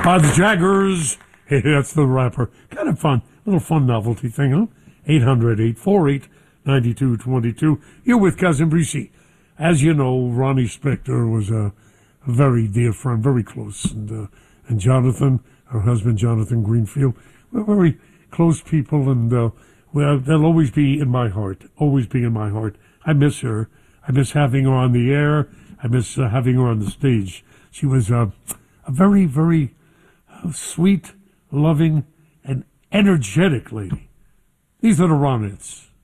The Jaggers. Hey, that's the rapper. Kind of fun. Little fun novelty thing, huh? 800-848-9222. You're with Cousin Brucey. As you know, Ronnie Spector was a very dear friend, very close. And Jonathan, her husband, Jonathan Greenfield, we're very close people, and well, they'll always be in my heart. Always be in my heart. I miss her. I miss having her on the air. I miss having her on the stage. She was a very, very sweet, loving, and energetic lady. These are the Ronettes.